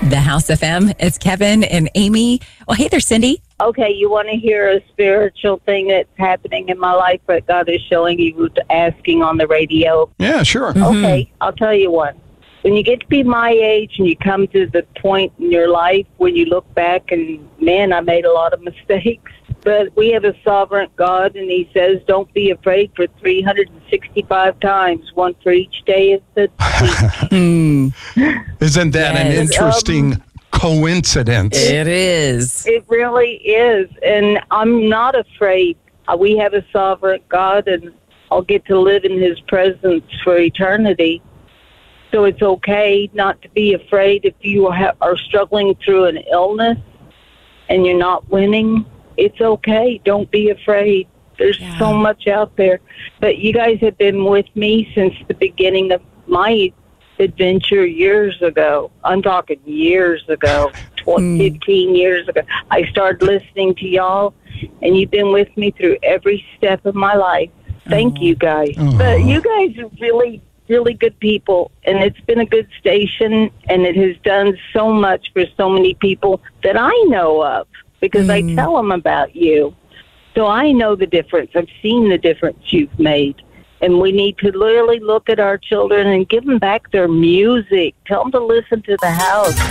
The House FM. It's Kevin and Amy. Well, hey there, Cindy. Okay, you want to hear a spiritual thing that's happening in my life that God is showing you, asking on the radio? Yeah, sure. Okay, I'll tell you one. When you get to be my age and you come to the point in your life when you look back and, man, I made a lot of mistakes. But we have a sovereign God, and he says, don't be afraid for 365 times, one for each day of the week. Isn't that an interesting coincidence? It is. It really is. And I'm not afraid. We have a sovereign God, and I'll get to live in his presence for eternity. So it's okay not to be afraid if you are struggling through an illness and you're not winning. It's okay. Don't be afraid. There's so much out there. But you guys have been with me since the beginning of my adventure years ago. I'm talking years ago, 15 years ago. I started listening to y'all, and you've been with me through every step of my life. Thank you guys. But you guys are really, really good people, and it's been a good station, and it has done so much for so many people that I know of, because I tell them about you. So I know the difference. I've seen the difference you've made. And we need to literally look at our children and give them back their music. Tell them to listen to the house.